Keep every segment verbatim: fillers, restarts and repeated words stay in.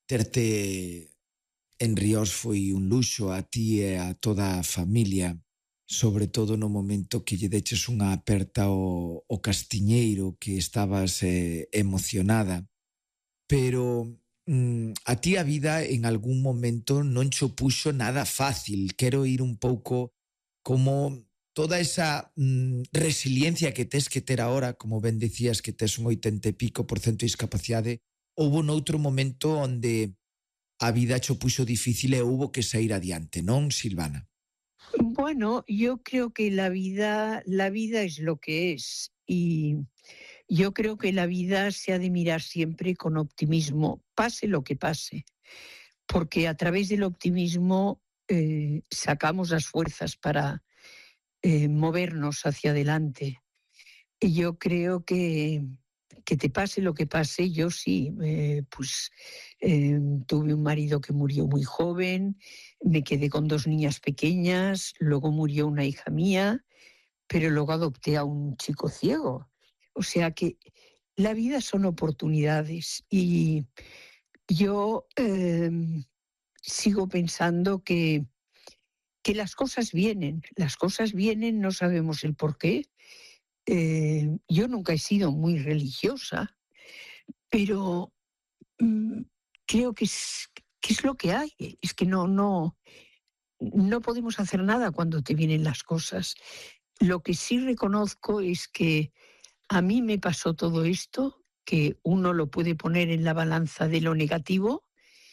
Terte en Riós foi un luxo a ti e a toda a familia, sobre todo no momento que lle deches unha aperta ao, ao castiñeiro, que estabas eh, emocionada. Pero mm, a ti a vida en algún momento non cho puxo nada fácil. Quero ir un pouco como toda esa mm, resiliencia que tes que ter ahora, como ben decías que tes un oitenta e pico por cento de discapacidade, houbo noutro momento onde a vida cho puxo difícil e houbo que sair adiante, non, Silvana? Bueno, yo creo que la vida, la vida es lo que es y yo creo que la vida se ha de mirar siempre con optimismo, pase lo que pase, porque a través del optimismo eh, sacamos las fuerzas para eh, movernos hacia adelante. Y yo creo que, que te pase lo que pase, yo sí, eh, pues eh, tuve un marido que murió muy joven, me quedé con dos niñas pequeñas, luego murió una hija mía, pero luego adopté a un chico ciego. O sea que la vida son oportunidades y yo eh, sigo pensando que, que las cosas vienen, las cosas vienen, no sabemos el por qué. Eh, yo nunca he sido muy religiosa, pero mm, creo que es, que es lo que hay. Es que no, no, no podemos hacer nada cuando te vienen las cosas. Lo que sí reconozco es que a mí me pasó todo esto, que uno lo puede poner en la balanza de lo negativo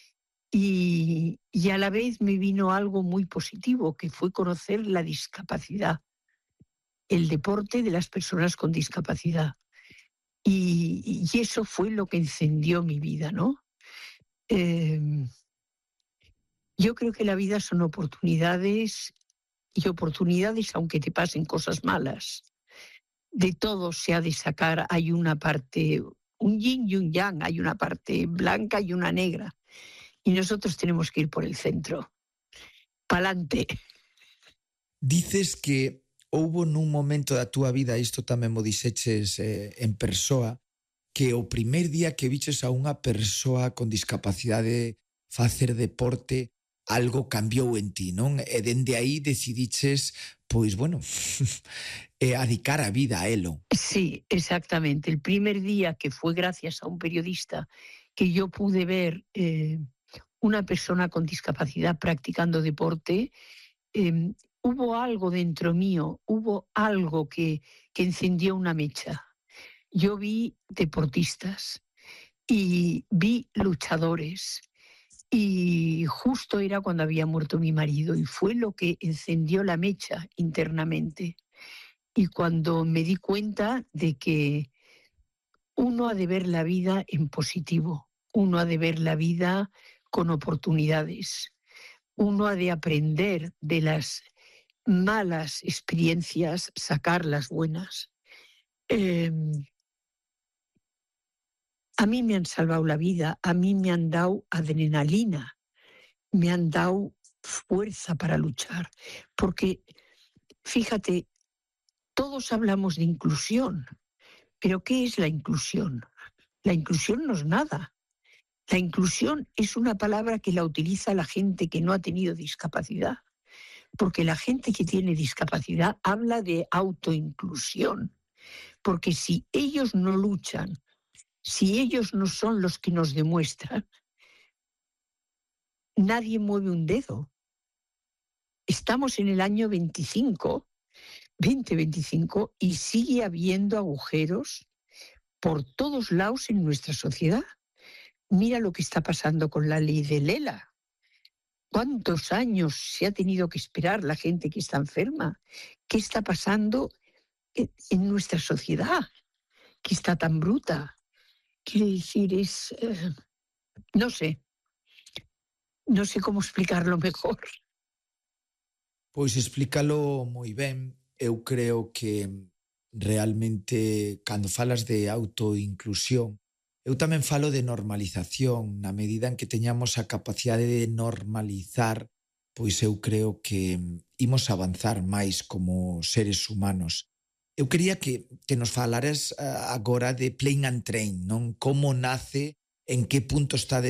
y, y a la vez me vino algo muy positivo, que fue conocer la discapacidad, el deporte de las personas con discapacidad. Y, y eso fue lo que encendió mi vida, ¿no? Eh, yo creo que la vida son oportunidades y oportunidades aunque te pasen cosas malas. De todo se ha de sacar, hay una parte, un yin y un yang, hay una parte blanca y una negra. Y nosotros tenemos que ir por el centro. Pa'lante. Dices que houbo nun momento da túa vida, isto tamén mo dixeches eh, en persoa, que o primer día que viches a unha persoa con discapacidade facer deporte, algo cambiou en ti, non? E dende aí decidiches, pois, bueno, eh, adicar a vida a elo. Sí, exactamente. El primer día que fue gracias a un periodista que yo pude ver eh, una persona con discapacidad practicando deporte, eh, hubo algo dentro mío, hubo algo que, que encendió una mecha. Yo vi deportistas y vi luchadores y justo era cuando había muerto mi marido y fue lo que encendió la mecha internamente. Y cuando me di cuenta de que uno ha de ver la vida en positivo, uno ha de ver la vida con oportunidades, uno ha de aprender de las malas experiencias, sacar las buenas. Eh, a mí me han salvado la vida, a mí me han dado adrenalina, me han dado fuerza para luchar, porque fíjate, todos hablamos de inclusión, pero ¿qué es la inclusión? La inclusión no es nada. La inclusión es una palabra que la utiliza la gente que no ha tenido discapacidad, porque la gente que tiene discapacidad habla de autoinclusión, porque si ellos no luchan, si ellos no son los que nos demuestran, nadie mueve un dedo. Estamos en el año veinticinco, veinte veinticinco, y sigue habiendo agujeros por todos lados en nuestra sociedad. Mira lo que está pasando con la ley de Lela. ¿Cuántos años se ha tenido que esperar la gente que está enferma? ¿Qué está pasando en nuestra sociedad que está tan bruta? Quiero decir, es... Eh, no sé. No sé cómo explicarlo mejor. Pois explícalo moi ben. Eu creo que realmente cando falas de autoinclusión, eu tamén falo de normalización, na medida en que teñamos a capacidade de normalizar, pois eu creo que imos avanzar máis como seres humanos. Eu quería que, que nos falaras uh, agora de Plane and Train, non? Como nace, en que punto está de